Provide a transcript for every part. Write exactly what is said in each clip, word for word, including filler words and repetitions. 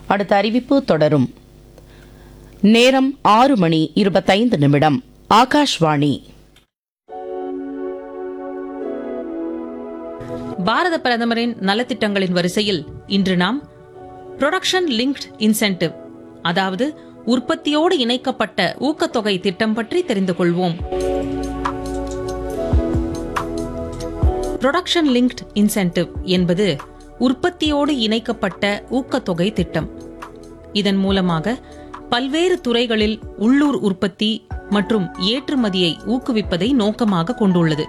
அடுத்த அறிவிப்பு தொடரும். நேரம் ஆறு மணி இருபத்தைந்து நிமிடம். ஆகாஷ்வாணி. பாரத பிரதமரின் நலத்திட்டங்களின் வரிசையில் இன்று நாம் புரொடக்ஷன் லிங்க்ட் இன்சென்டிவ், அதாவது உற்பத்தியோடு இணைக்கப்பட்ட ஊக்கத்தொகை திட்டம் பற்றி தெரிந்து கொள்வோம். புரொடக்ஷன் லிங்க்ட் இன்சென்டிவ் என்பது உற்பத்தியோடு இணைக்கப்பட்ட ஊக்கத்தொகை திட்டம். இதன் மூலமாக பல்வேறு துறைகளில் உள்ளூர் உற்பத்தி மற்றும் ஏற்றுமதியை ஊக்குவிப்பதை நோக்கமாக கொண்டுள்ளது.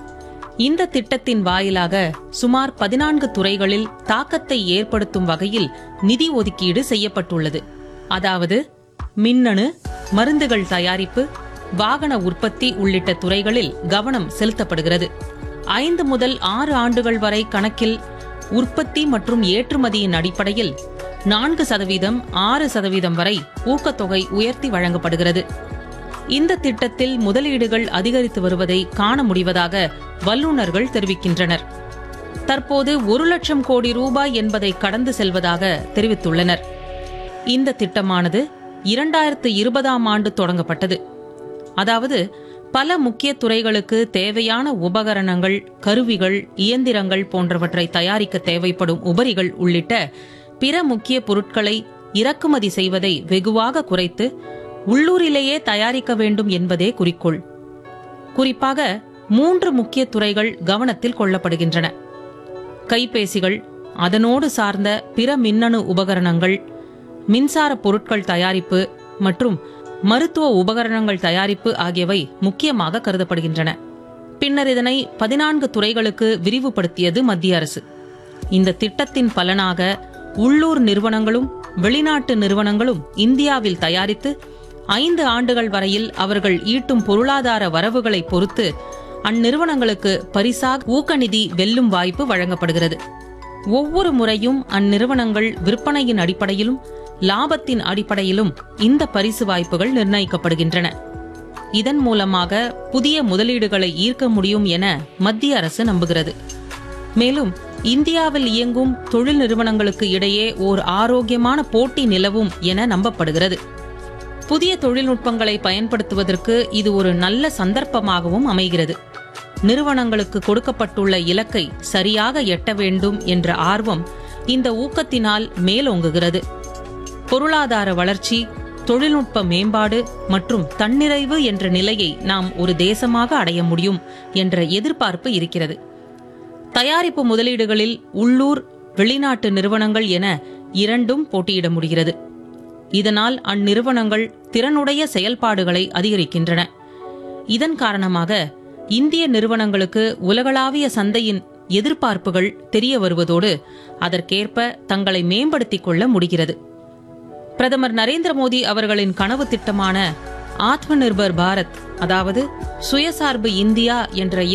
இந்த திட்டத்தின் வாயிலாக சுமார் பதினான்கு துறைகளில் தாக்கத்தை ஏற்படுத்தும் வகையில் நிதி ஒதுக்கீடு செய்யப்பட்டுள்ளது. அதாவது மின்னணு, மருந்துகள் தயாரிப்பு, வாகன உற்பத்தி உள்ளிட்ட துறைகளில் கவனம் செலுத்தப்படுகிறது. ஐந்து முதல் ஆறு ஆண்டுகள் வரை கணக்கில் உற்பத்தி மற்றும் ஏற்றுமதியின் அடிப்படையில் நான்கு சதவீதம் ஆறு சதவீதம் வரை ஊக்கத்தொகை உயர்த்தி வழங்கப்படுகிறது. இந்த திட்டத்தில் முதலீடுகள் அதிகரித்து வருவதை காண முடிவதாக வல்லுநர்கள் தெரிவிக்கின்றனர். தற்போது ஒரு லட்சம் கோடி ரூபாய் என்பதை கடந்து செல்வதாக தெரிவித்துள்ளனர். இந்த திட்டமானது இரண்டாயிரத்து இருபதாம் ஆண்டு தொடங்கப்பட்டது. அதாவது பல முக்கிய துறைகளுக்கு தேவையான உபகரணங்கள், கருவிகள், இயந்திரங்கள் போன்றவற்றை தயாரிக்க தேவைப்படும் உபரிகள் உள்ளிட்ட பிற முக்கிய பொருட்களை இறக்குமதி செய்வதை வெகுவாக குறைத்து உள்ளூரிலேயே தயாரிக்க வேண்டும் என்பதே குறிக்கோள். குறிப்பாக மூன்று முக்கிய துறைகள் கவனத்தில் கொள்ளப்படுகின்றன. கைபேசிகள், அதனோடு சார்ந்த பிற மின்னணு உபகரணங்கள், மின்சார பொருட்கள் தயாரிப்பு மற்றும் மருத்துவ உபகரணங்கள் தயாரிப்பு ஆகியவை முக்கியமாக கருதப்படுகின்றன. பின்னர் இதனை பதினான்கு துறைகளுக்கு விரிவுபடுத்தியது மத்திய அரசு. இந்த திட்டத்தின் பலனாக உள்ளூர் நிறுவனங்களும் வெளிநாட்டு நிறுவனங்களும் இந்தியாவில் தயாரித்து ஐந்து ஆண்டுகள் வரையில் அவர்கள் ஈட்டும் பொருளாதார வரவுகளை பொறுத்து அந்நிறுவனங்களுக்கு பரிசாக ஊக்கநிதி வெல்லும் வாய்ப்பு வழங்கப்படுகிறது. ஒவ்வொரு முறையும் அந்நிறுவனங்கள் விற்பனையின் அடிப்படையிலும் லாபத்தின் அடிப்படையிலும் இந்த பரிசு வாய்ப்புகள் நிர்ணயிக்கப்படுகின்றன. இதன் மூலமாக புதிய முதலீடுகளை ஈர்க்க முடியும் என மத்திய அரசு நம்புகிறது. மேலும் இந்தியாவில் இயங்கும் தொழில் நிறுவனங்களுக்கு இடையே ஓர் ஆரோக்கியமான போட்டி நிலவும் என நம்பப்படுகிறது. புதிய தொழில்நுட்பங்களை பயன்படுத்துவதற்கு இது ஒரு நல்ல சந்தர்ப்பமாகவும் அமைகிறது. நிறுவனங்களுக்கு கொடுக்கப்பட்டுள்ள இலக்கை சரியாக எட்ட வேண்டும் என்ற ஆர்வம் இந்த ஊக்கத்தினால் மேலோங்குகிறது. பொருளாதார வளர்ச்சி, தொழில்நுட்ப மேம்பாடு மற்றும் தன்னிறைவு என்ற நிலையை நாம் ஒரு தேசமாக அடைய முடியும் என்ற எதிர்பார்ப்பு இருக்கிறது. தயாரிப்பு முதலீடுகளில் உள்ளூர், வெளிநாட்டு நிறுவனங்கள் என இரண்டும் போட்டியிட முடிகிறது. இதனால் அந்நிறுவனங்கள் திறனுடைய செயல்பாடுகளை அதிகரிக்கின்றன. இதன் காரணமாக இந்திய நிறுவனங்களுக்கு உலகளாவிய சந்தையின் எதிர்பார்ப்புகள் தெரிய வருவதோடு அதற்கேற்ப தங்களை மேம்படுத்திக் கொள்ள முடிகிறது. பிரதமர் நரேந்திர மோடி அவர்களின் கனவு திட்டமான ஆத்ம நிர்பர் பாரத், அதாவது சுயசார்பு இந்தியா என்ற